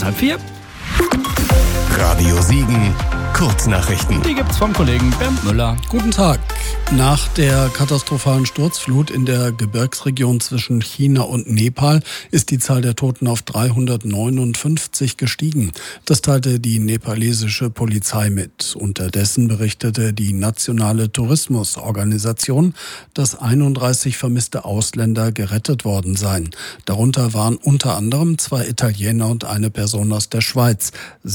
3:30. Radio Siegen, Kurznachrichten. Die gibt's vom Kollegen Bernd Müller. Guten Tag. Nach der katastrophalen Sturzflut in der Gebirgsregion zwischen China und Nepal ist die Zahl der Toten auf 359 gestiegen. Das teilte die nepalesische Polizei mit. Unterdessen berichtete die Nationale Tourismusorganisation, dass 31 vermisste Ausländer gerettet worden seien. Darunter waren unter anderem 2 Italiener und eine Person aus der Schweiz.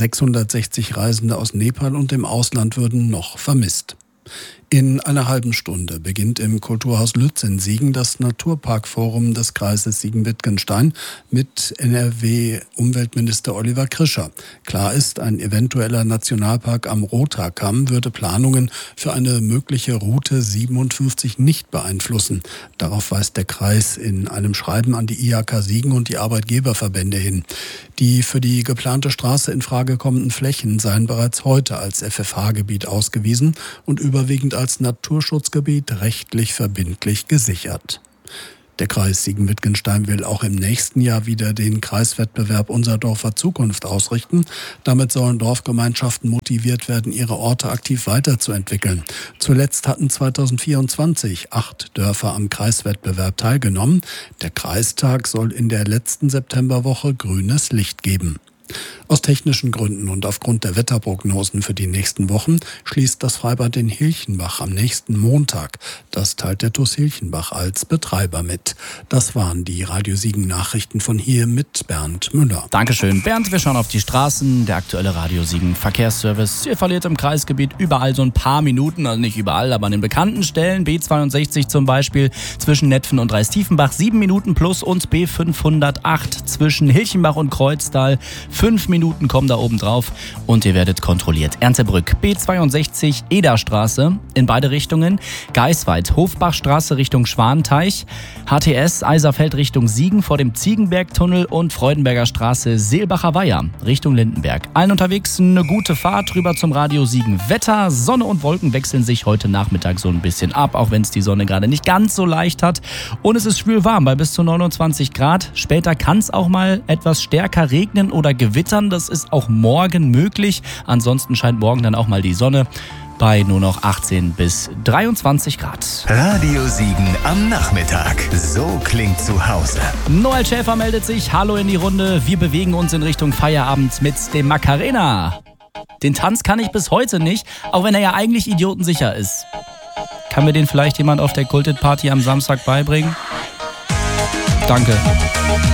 660 Reisende aus Nepal und dem Ausland würden noch vermisst. In einer halben Stunde beginnt im Kulturhaus Lütz in Siegen das Naturparkforum des Kreises Siegen-Wittgenstein mit NRW-Umweltminister Oliver Krischer. Klar ist, ein eventueller Nationalpark am Rothaarkamm würde Planungen für eine mögliche Route 57 nicht beeinflussen. Darauf weist der Kreis in einem Schreiben an die IHK Siegen und die Arbeitgeberverbände hin. Die für die geplante Straße in Frage kommenden Flächen seien bereits heute als FFH-Gebiet ausgewiesen und überwiegend als Naturschutzgebiet rechtlich verbindlich gesichert. Der Kreis Siegen-Wittgenstein will auch im nächsten Jahr wieder den Kreiswettbewerb Unser Dorfer Zukunft ausrichten. Damit sollen Dorfgemeinschaften motiviert werden, ihre Orte aktiv weiterzuentwickeln. Zuletzt hatten 2024 8 Dörfer am Kreiswettbewerb teilgenommen. Der Kreistag soll in der letzten Septemberwoche grünes Licht geben. Aus technischen Gründen und aufgrund der Wetterprognosen für die nächsten Wochen schließt das Freibad in Hilchenbach am nächsten Montag. Das teilt der TuS Hilchenbach als Betreiber mit. Das waren die Radio Siegen Nachrichten von hier mit Bernd Müller. Dankeschön, Bernd. Wir schauen auf die Straßen. Der aktuelle Radio Siegen Verkehrsservice. Ihr verliert im Kreisgebiet überall so ein paar Minuten, also nicht überall, aber an den bekannten Stellen. B62 zum Beispiel zwischen Netphen und Dreistiefenbach 7 Minuten plus und B508 zwischen Hilchenbach und Kreuztal 5 Minuten kommen da oben drauf und ihr werdet kontrolliert. Erntebrück, B62, Ederstraße in beide Richtungen. Geisweit, Hofbachstraße Richtung Schwanteich. HTS, Eiserfeld Richtung Siegen vor dem Ziegenbergtunnel und Freudenberger Straße, Seelbacher Weiher Richtung Lindenberg. Allen unterwegs eine gute Fahrt rüber zum Radio Siegen. Wetter, Sonne und Wolken wechseln sich heute Nachmittag so ein bisschen ab, auch wenn es die Sonne gerade nicht ganz so leicht hat. Und es ist schwül warm bei bis zu 29 Grad. Später kann es auch mal etwas stärker regnen oder gewittern. Das ist auch morgen möglich. Ansonsten scheint morgen dann auch mal die Sonne bei nur noch 18 bis 23 Grad. Radio Siegen am Nachmittag. So klingt zu Hause. Noel Schäfer meldet sich. Hallo in die Runde. Wir bewegen uns in Richtung Feierabend mit dem Macarena. Den Tanz kann ich bis heute nicht, auch wenn er ja eigentlich idiotensicher ist. Kann mir den vielleicht jemand auf der Kulted Party am Samstag beibringen? Danke.